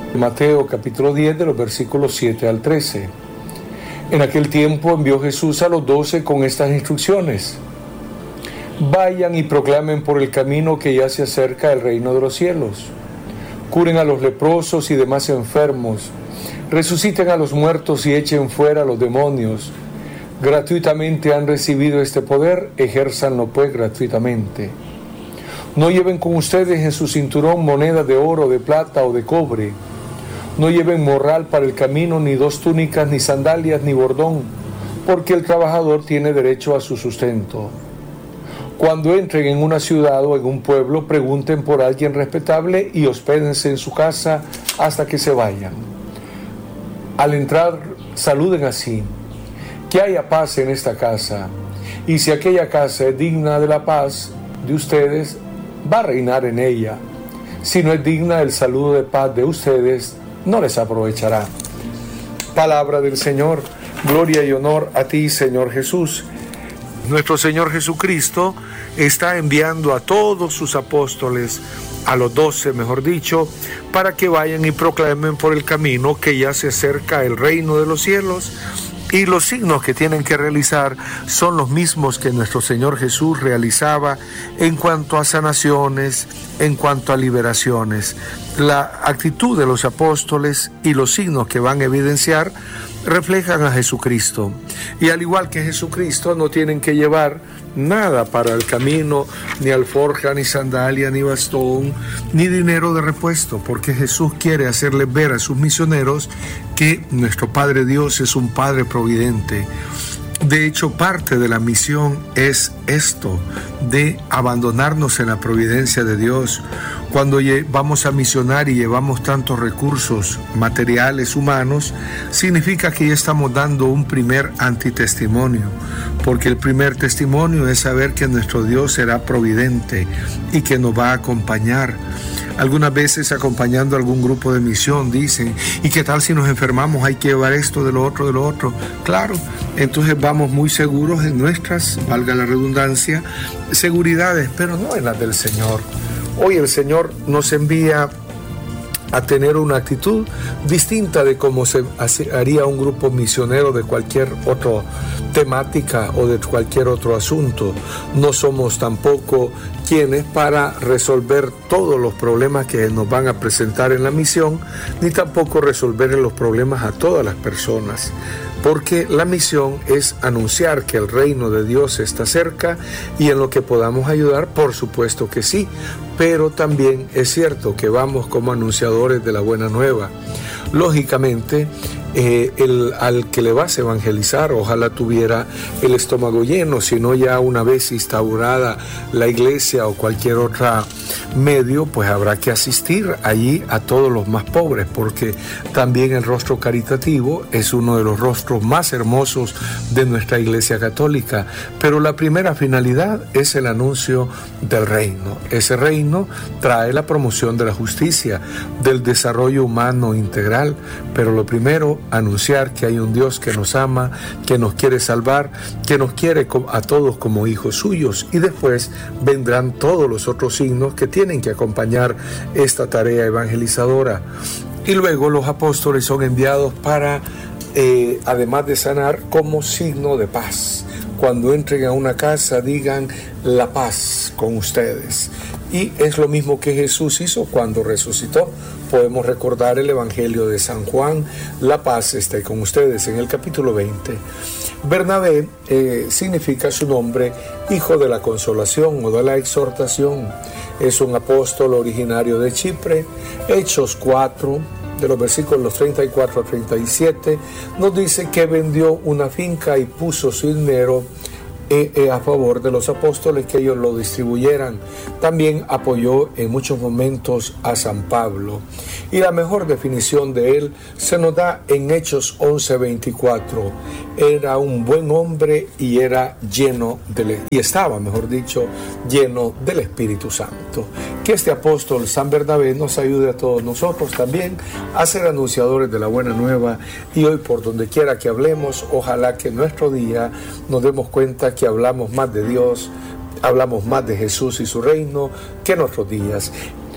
Mateo capítulo 10 de los versículos 7 al 13. En aquel tiempo envió Jesús a los 12 con estas instrucciones: vayan y proclamen por el camino que ya se acerca el reino de los cielos. Curen a los leprosos y demás enfermos, resuciten a los muertos y echen fuera a los demonios. Gratuitamente han recibido este poder, ejérzanlo pues gratuitamente. No lleven con ustedes en su cinturón monedas de oro, de plata o de cobre. No lleven morral para el camino, ni 2 túnicas, ni sandalias, ni bordón, porque el trabajador tiene derecho a su sustento. Cuando entren en una ciudad o en un pueblo, pregunten por alguien respetable y hospédense en su casa hasta que se vayan. Al entrar, saluden así: que haya paz en esta casa, y si aquella casa es digna de la paz de ustedes, va a reinar en ella. Si no es digna, el saludo de paz de ustedes no les aprovechará. Palabra del Señor. Gloria y honor a ti, Señor Jesús. Nuestro Señor Jesucristo está enviando a todos sus apóstoles, a los 12 mejor dicho, para que vayan y proclamen por el camino que ya se acerca el reino de los cielos. Y los signos que tienen que realizar son los mismos que nuestro Señor Jesús realizaba en cuanto a sanaciones, en cuanto a liberaciones. La actitud de los apóstoles y los signos que van a evidenciar reflejan a Jesucristo. Y al igual que Jesucristo, no tienen que llevar nada para el camino, ni alforja, ni sandalia, ni bastón, ni dinero de repuesto, porque Jesús quiere hacerles ver a sus misioneros que nuestro Padre Dios es un Padre providente. De hecho, parte de la misión es esto, de abandonarnos en la providencia de Dios. Cuando vamos a misionar y llevamos tantos recursos materiales, humanos, significa que ya estamos dando un primer antitestimonio, porque el primer testimonio es saber que nuestro Dios será providente y que nos va a acompañar. Algunas veces acompañando a algún grupo de misión dicen: ¿y qué tal si nos enfermamos? Hay que llevar esto, de lo otro, de lo otro. Claro, entonces vamos muy seguros en nuestras, valga la redundancia, seguridades, pero no en las del Señor. Hoy el Señor nos envía a tener una actitud distinta de cómo se haría un grupo misionero de cualquier otra temática o de cualquier otro asunto. No somos tampoco quienes para resolver todos los problemas que nos van a presentar en la misión, ni tampoco resolver los problemas a todas las personas, porque la misión es anunciar que el reino de Dios está cerca, y en lo que podamos ayudar, por supuesto que sí, pero también es cierto que vamos como anunciadores de la buena nueva. Lógicamente, al que le vas a evangelizar, ojalá tuviera el estómago lleno, sino ya una vez instaurada la iglesia o cualquier otro medio, pues habrá que asistir allí a todos los más pobres, porque también el rostro caritativo es uno de los rostros más hermosos de nuestra Iglesia Católica. Pero la primera finalidad es el anuncio del reino. Ese reino trae la promoción de la justicia, del desarrollo humano integral, pero lo primero, anunciar que hay un Dios que nos ama, que nos quiere salvar, que nos quiere a todos como hijos suyos, y después vendrán todos los otros signos que tienen que acompañar esta tarea evangelizadora. Y luego los apóstoles son enviados para, además de sanar, como signo de paz. Cuando entren a una casa, digan: la paz con ustedes. Y es lo mismo que Jesús hizo cuando resucitó. Podemos recordar el Evangelio de San Juan: la paz esté con ustedes, en el capítulo 20. Bernabé significa su nombre hijo de la consolación o de la exhortación. Es un apóstol originario de Chipre. Hechos 4, de los versículos 34 a 37, nos dice que vendió una finca y puso su dinero a favor de los apóstoles, que ellos lo distribuyeran. También apoyó en muchos momentos a San Pablo. Y la mejor definición de él se nos da en Hechos 11:24. Era un buen hombre y era estaba, mejor dicho, lleno del Espíritu Santo. Que este apóstol San Bernabé nos ayude a todos nosotros también a ser anunciadores de la buena nueva, y hoy por donde quiera que hablemos, ojalá que en nuestro día nos demos cuenta que hablamos más de Dios, hablamos más de Jesús y su reino que en otros días.